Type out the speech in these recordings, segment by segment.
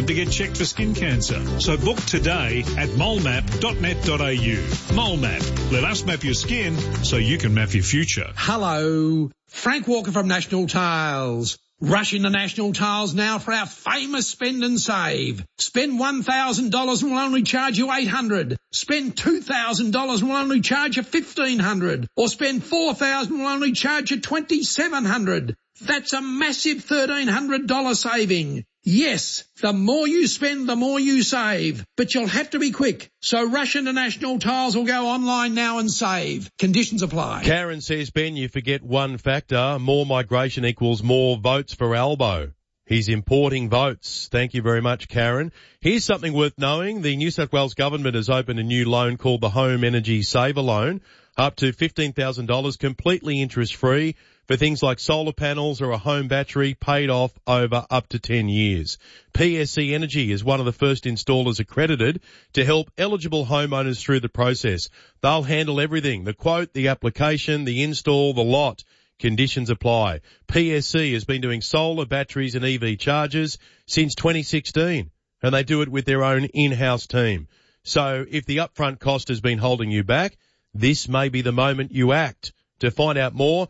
to get checked for skin cancer. So book today at molemap.net.au. Molemap. Let us map your skin so you can map your future. Hello. Frank Walker from National Tiles. Rush into National Tiles now for our famous spend and save. Spend $1,000 and we'll only charge you $800. Spend $2,000 and we'll only charge you $1,500. Or spend $4,000 and we'll only charge you $2,700. That's a massive $1,300 saving. Yes, the more you spend, the more you save. But you'll have to be quick. So rush into National Tiles or go online now and save. Conditions apply. Karen says, Ben, you forget one factor. More migration equals more votes for Albo. He's importing votes. Thank you very much, Karen. Here's something worth knowing. The New South Wales government has opened a new loan called the Home Energy Saver Loan, up to $15,000, completely interest-free, for things like solar panels or a home battery, paid off over up to 10 years. PSC Energy is one of the first installers accredited to help eligible homeowners through the process. They'll handle everything: the quote, the application, the install, the lot. Conditions apply. PSC has been doing solar, batteries and EV chargers since 2016, and they do it with their own in-house team. So if the upfront cost has been holding you back, this may be the moment you act. To find out more,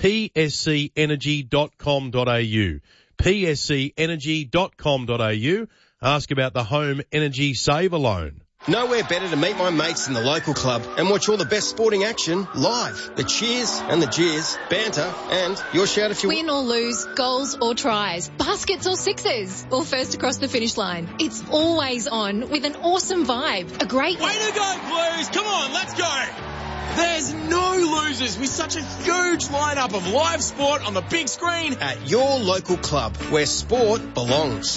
pscenergy.com.au. pscenergy.com.au. Ask about the Home Energy Saver Loan. Nowhere better to meet my mates in the local club and watch all the best sporting action live. The cheers and the jeers, banter, and your shout if you win or lose, goals or tries, baskets or sixes, or first across the finish line. It's always on with an awesome vibe. A great... Way to go, Blues! Come on, let's go! There's no losers with such a huge lineup of live sport on the big screen at your local club where sport belongs.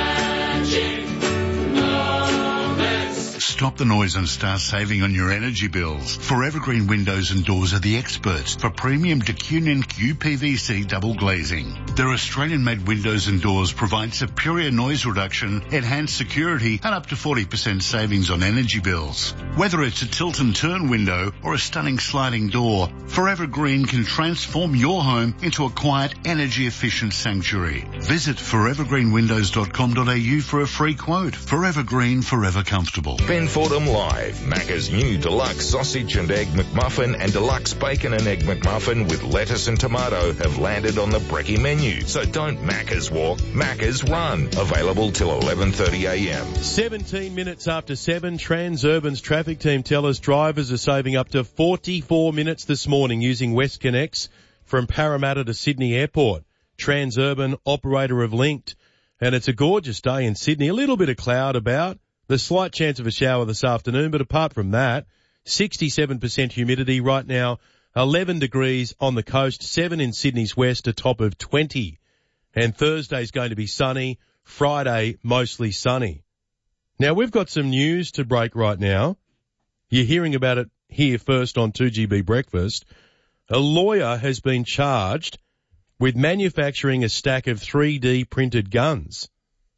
Stop the noise and start saving on your energy bills. Forever Green Windows and Doors are the experts for premium Decunion QPVC double glazing. Their Australian-made windows and doors provide superior noise reduction, enhanced security, and up to 40% savings on energy bills. Whether it's a tilt and turn window or a stunning sliding door, Forever Green can transform your home into a quiet, energy-efficient sanctuary. Visit forevergreenwindows.com.au for a free quote. Forever Green, forever comfortable. Ben Fordham Live. Macca's new deluxe sausage and egg McMuffin and deluxe bacon and egg McMuffin with lettuce and tomato have landed on the brekkie menu. So don't Macca's walk, Macca's run. Available till 11:30am. 17 minutes after 7, Transurban's traffic team tell us drivers are saving up to 44 minutes this morning using WestConnex from Parramatta to Sydney Airport. Transurban, operator of Linked. And it's a gorgeous day in Sydney. A little bit of cloud about. The slight chance of a shower this afternoon, but apart from that, 67% humidity right now, 11 degrees on the coast, 7 in Sydney's west, a top of 20. And Thursday's going to be sunny, Friday mostly sunny. Now, we've got some news to break right now. You're hearing about it here first on 2GB Breakfast. A lawyer has been charged with manufacturing a stack of 3D printed guns.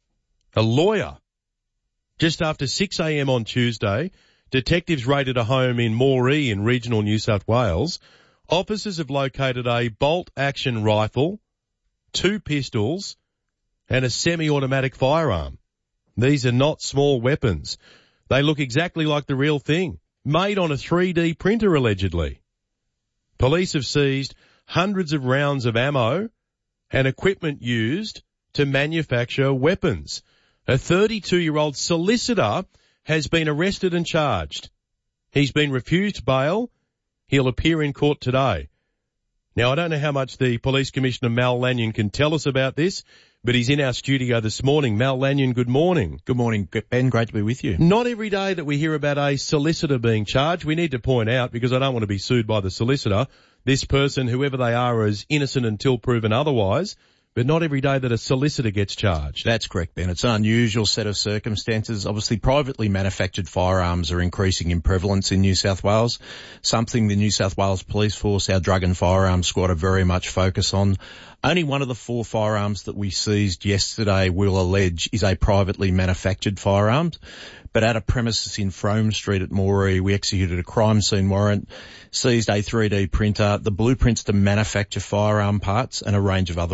A lawyer. Just after 6 a.m. on Tuesday, detectives raided a home in Moree in regional New South Wales. Officers have located a bolt-action rifle, 2 pistols, and a semi-automatic firearm. These are not small weapons. They look exactly like the real thing, made on a 3D printer allegedly. Police have seized hundreds of rounds of ammo and equipment used to manufacture weapons. A 32-year-old solicitor has been arrested and charged. He's been refused bail. He'll appear in court today. Now, I don't know how much the Police Commissioner Mal Lanyon can tell us about this, but he's in our studio this morning. Mal Lanyon, good morning. Good morning, Ben. Great to be with you. Not every day that we hear about a solicitor being charged. We need to point out, because I don't want to be sued by the solicitor, this person, whoever they are, is innocent until proven otherwise. But not every day that a solicitor gets charged. That's correct, Ben. It's an unusual set of circumstances. Obviously, privately manufactured firearms are increasing in prevalence in New South Wales, something the New South Wales Police Force, our Drug and Firearms Squad, are very much focused on. Only one of the 4 firearms that we seized yesterday, we'll allege, is a privately manufactured firearm. But at a premises in Frome Street at Moree, we executed a crime scene warrant, seized a 3D printer, the blueprints to manufacture firearm parts, and a range of other items.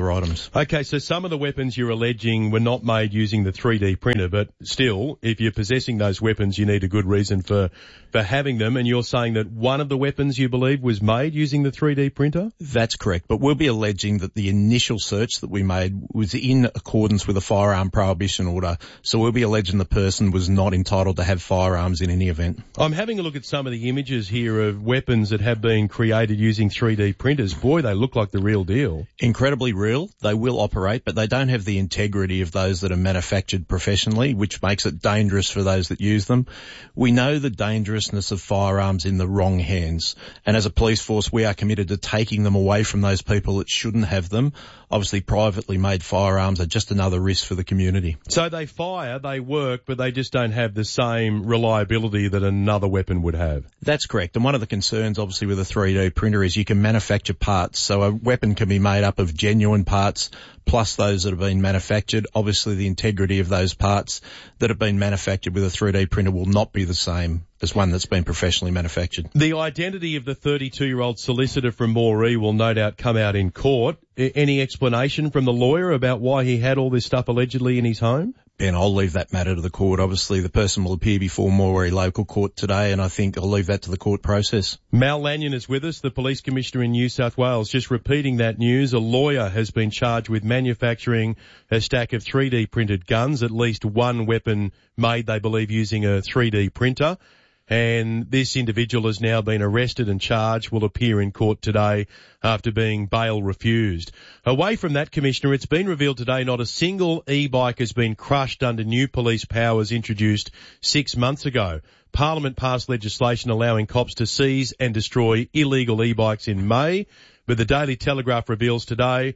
weapons. Okay, so some of the weapons you're alleging were not made using the 3D printer, but still, if you're possessing those weapons, you need a good reason for having them, and you're saying that one of the weapons you believe was made using the 3D printer? That's correct, but we'll be alleging that the initial search that we made was in accordance with a firearm prohibition order, so we'll be alleging the person was not entitled to have firearms in any event. I'm having a look at some of the images here of weapons that have been created using 3D printers. Boy, they look like the real deal. Incredibly real. They will operate, but they don't have the integrity of those that are manufactured professionally, which makes it dangerous for those that use them. We know the dangerousness of firearms in the wrong hands, and as a police force, we are committed to taking them away from those people that shouldn't have them. Obviously, privately made firearms are just another risk for the community. So they fire, they work, but they just don't have the same reliability that another weapon would have. That's correct. And one of the concerns, obviously, with a 3D printer is you can manufacture parts. So a weapon can be made up of genuine parts plus those that have been manufactured. Obviously, the integrity of those parts that have been manufactured with a 3D printer will not be the same as one that's been professionally manufactured. The identity of the 32-year-old solicitor from Moree will no doubt come out in court. Any explanation from the lawyer about why he had all this stuff allegedly in his home? Ben, I'll leave that matter to the court. Obviously, the person will appear before Moree local court today, and I think I'll leave that to the court process. Mal Lanyon is with us, the Police Commissioner in New South Wales. Just repeating that news, a lawyer has been charged with manufacturing a stack of 3D printed guns, at least one weapon made, they believe, using a 3D printer. And this individual has now been arrested and charged, will appear in court today after being bail refused. Away from that, Commissioner, it's been revealed today not a single e-bike has been crushed under new police powers introduced 6 months ago. Parliament passed legislation allowing cops to seize and destroy illegal e-bikes in May, but the Daily Telegraph reveals today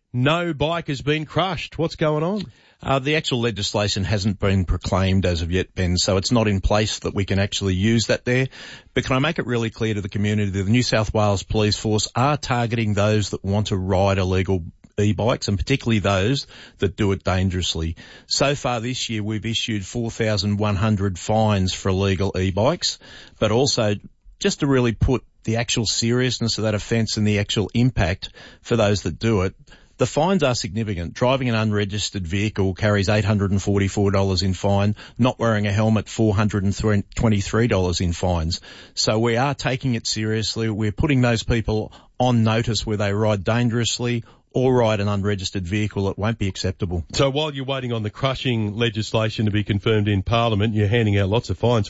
no bike has been crushed. What's going on? The actual legislation hasn't been proclaimed as of yet, Ben, so it's not in place that we can actually use that there. But can I make it really clear to the community that the New South Wales Police Force are targeting those that want to ride illegal e-bikes, and particularly those that do it dangerously. So far this year, we've issued 4,100 fines for illegal e-bikes, but also just to really put the actual seriousness of that offence and the actual impact for those that do it, the fines are significant. Driving an unregistered vehicle carries $844 in fine. Not wearing a helmet, $423 in fines. So we are taking it seriously. We're putting those people on notice where they ride dangerously or ride an unregistered vehicle. It won't be acceptable. So while you're waiting on the crushing legislation to be confirmed in Parliament, you're handing out lots of fines.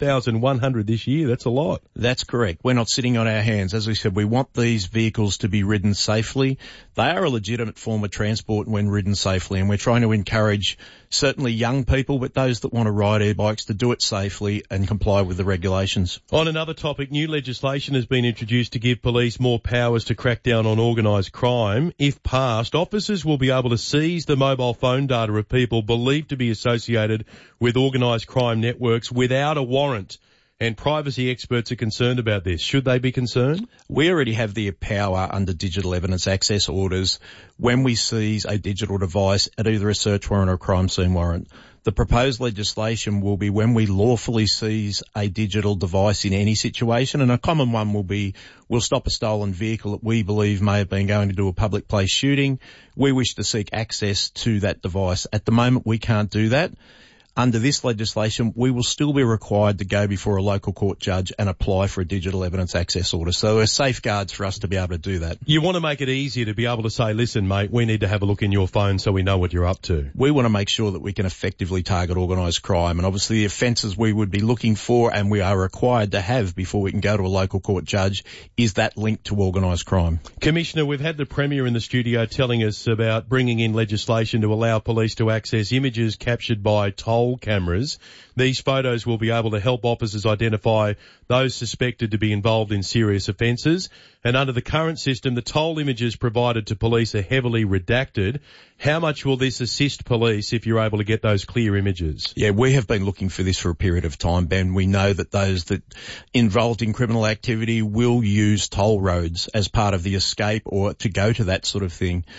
4,100 this year, that's a lot. That's correct. We're not sitting on our hands. As we said, we want these vehicles to be ridden safely. They are a legitimate form of transport when ridden safely, and we're trying to encourage certainly young people, but those that want to ride e-bikes to do it safely and comply with the regulations. On another topic, new legislation has been introduced to give police more powers to crack down on organised crime. If passed, officers will be able to seize the mobile phone data of people believed to be associated with organised crime networks without a warrant. And privacy experts are concerned about this. Should they be concerned? We already have the power under digital evidence access orders when we seize a digital device at either a search warrant or a crime scene warrant. The proposed legislation will be when we lawfully seize a digital device in any situation, and a common one will be we'll stop a stolen vehicle that we believe may have been going to do a public place shooting. We wish to seek access to that device. At the moment, we can't do that. Under this legislation, we will still be required to go before a local court judge and apply for a digital evidence access order. So there are safeguards for us to be able to do that. You want to make it easier to be able to say, listen, mate, we need to have a look in your phone so we know what you're up to. We want to make sure that we can effectively target organised crime. And obviously the offences we would be looking for and we are required to have before we can go to a local court judge is that link to organised crime. Commissioner, we've had the Premier in the studio telling us about bringing in legislation to allow police to access images captured by toll cameras. These photos will be able to help officers identify those suspected to be involved in serious offences. And under the current system, the toll images provided to police are heavily redacted. How much will this assist police if you're able to get those clear images? Yeah, we have been looking for this for a period of time, Ben. We know that those that involved in criminal activity will use toll roads as part of the escape or to go to that sort of thing.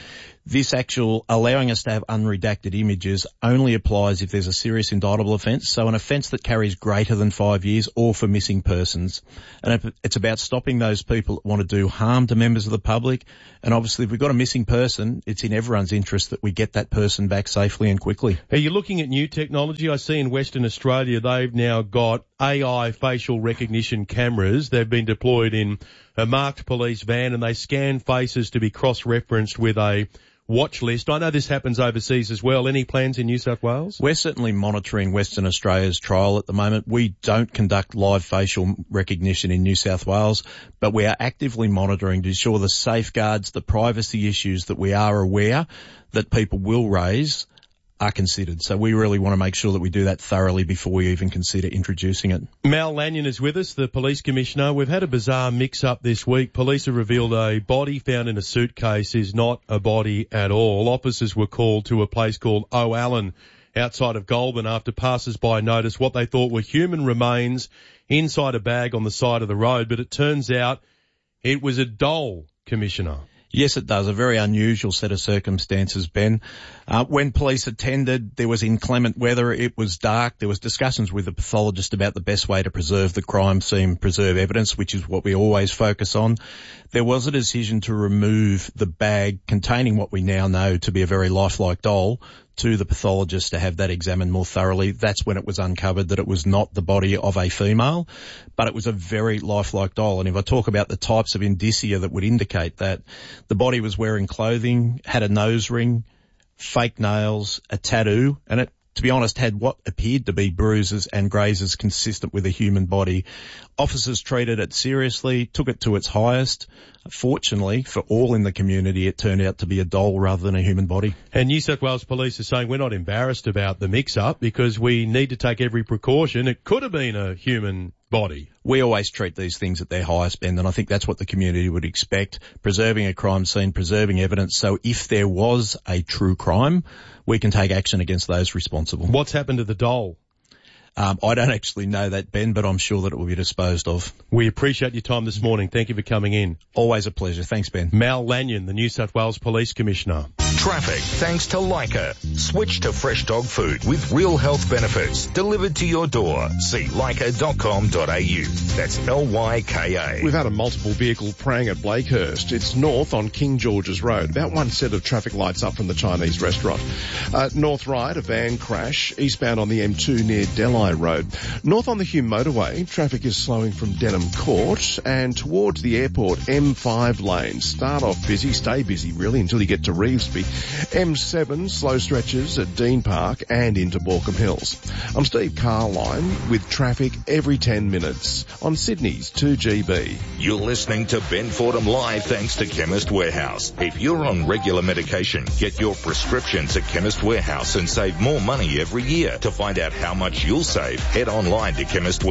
This actual allowing us to have unredacted images only applies if there's a serious indictable offence, so an offence that carries greater than 5 years, or for missing persons. And it's about stopping those people that want to do harm to members of the public. And obviously if we've got a missing person, it's in everyone's interest that we get that person back safely and quickly. Are you looking at new technology? I see in Western Australia they've now got AI facial recognition cameras. They've been deployed in a marked police van and they scan faces to be cross-referenced with a watch list. I know this happens overseas as well. Any plans in New South Wales? We're certainly monitoring Western Australia's trial at the moment. We don't conduct live facial recognition in New South Wales, but we are actively monitoring to ensure the safeguards, the privacy issues that we are aware that people will raise are considered. So we really want to make sure that we do that thoroughly before we even consider introducing it. Mal Lanyon is with us, the Police Commissioner. We've had a bizarre mix-up this week. Police have revealed a body found in a suitcase is not a body at all. Officers were called to a place called O'Allen outside of Goulburn after passers-by noticed what they thought were human remains inside a bag on the side of the road, but it turns out it was a doll, Commissioner. Yes, it does. A very unusual set of circumstances, Ben. When police attended, there was inclement weather. It was dark. There was discussions with the pathologist about the best way to preserve the crime scene, preserve evidence, which is what we always focus on. There was a decision to remove the bag containing what we now know to be a very lifelike doll to the pathologist to have that examined more thoroughly. That's when it was uncovered that it was not the body of a female, but it was a very lifelike doll. And if I talk about the types of indicia that would indicate that, the body was wearing clothing, had a nose ring, fake nails, a tattoo, and it, to be honest, had what appeared to be bruises and grazes consistent with a human body. Officers treated it seriously, took it to its highest. Fortunately, for all in the community, it turned out to be a doll rather than a human body. And New South Wales Police are saying we're not embarrassed about the mix-up because we need to take every precaution. It could have been a human body. We always treat these things at their highest, Ben, and I think that's what the community would expect. Preserving a crime scene, preserving evidence, so if there was a true crime, we can take action against those responsible. What's happened to the doll? I don't actually know that, Ben, but I'm sure that it will be disposed of. We appreciate your time this morning. Thank you for coming in. Always a pleasure. Thanks, Ben. Mal Lanyon, the New South Wales Police Commissioner. Traffic thanks to Leica. Switch to fresh dog food with real health benefits delivered to your door. See leica.com.au. That's Lyka. We've had a multiple vehicle prang at Blakehurst. It's north on King George's Road. About one set of traffic lights up from the Chinese restaurant. North right, a van crash. Eastbound on the M2 near Delhi Road. North on the Hume motorway, traffic is slowing from Denham Court and towards the airport, M5 lanes. Start off busy, stay busy really until you get to Revesby. M7, slow stretches at Dean Park and into Borkham Hills. I'm Steve Carline with traffic every 10 minutes on Sydney's 2GB. You're listening to Ben Fordham Live thanks to Chemist Warehouse. If you're on regular medication, get your prescriptions at Chemist Warehouse and save more money every year. To find out how much you'll save, head online to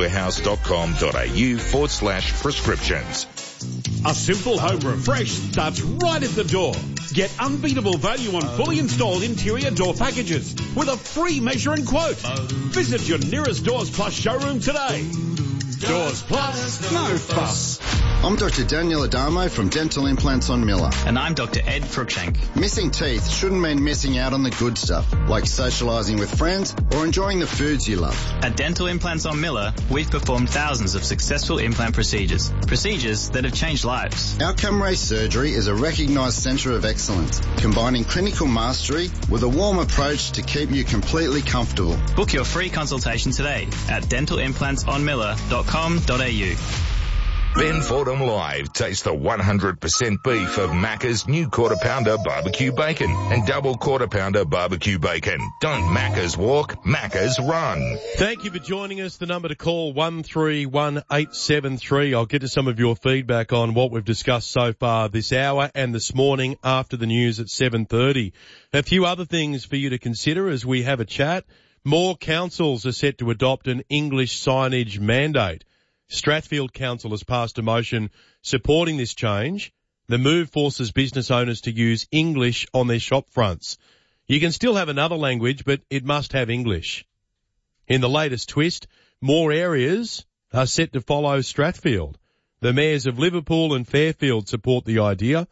chemistwarehouse.com.au/prescriptions. A simple home refresh starts right at the door. Get unbeatable value on fully installed interior door packages with a free measure and quote. Visit your nearest Doors Plus showroom today. Doors Plus, no fuss. I'm Dr. Daniel Adamo from Dental Implants on Miller. And I'm Dr. Ed Cruikshank. Missing teeth shouldn't mean missing out on the good stuff, like socialising with friends or enjoying the foods you love. At Dental Implants on Miller, we've performed thousands of successful implant procedures that have changed lives. Outcome Ray Surgery is a recognised centre of excellence, combining clinical mastery with a warm approach to keep you completely comfortable. Book your free consultation today at dentalimplantsonmiller.com.au. Ben Fordham Live. Taste the 100% beef of Macca's new Quarter Pounder Barbecue Bacon and Double Quarter Pounder Barbecue Bacon. Don't Macca's walk, Macca's run. Thank you for joining us. The number to call 131873. I'll get to some of your feedback on what we've discussed so far this hour and this morning after the news at 7:30. A few other things for you to consider as we have a chat. More councils are set to adopt an English signage mandate. Strathfield Council has passed a motion supporting this change. The move forces business owners to use English on their shop fronts. You can still have another language, but it must have English. In the latest twist, more areas are set to follow Strathfield. The mayors of Liverpool and Fairfield support the idea.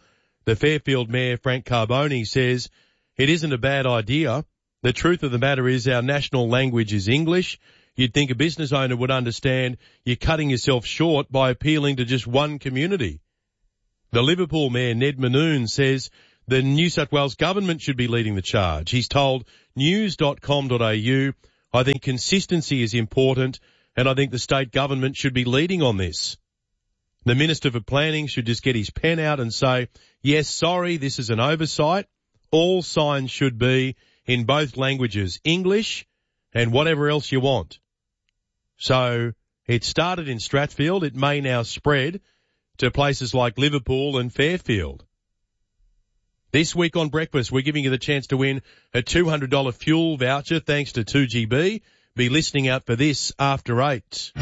The Fairfield Mayor, Frank Carboni, says it isn't a bad idea. The truth of the matter is our national language is English. You'd think a business owner would understand you're cutting yourself short by appealing to just one community. The Liverpool Mayor, Ned Manoon, says the New South Wales government should be leading the charge. He's told news.com.au, I think consistency is important and I think the state government should be leading on this. The Minister for Planning should just get his pen out and say, yes, sorry, this is an oversight. All signs should be in both languages, English and whatever else you want. So it started in Strathfield. It may now spread to places like Liverpool and Fairfield. This week on Breakfast, we're giving you the chance to win a $200 fuel voucher thanks to 2GB. Be listening out for this after 8.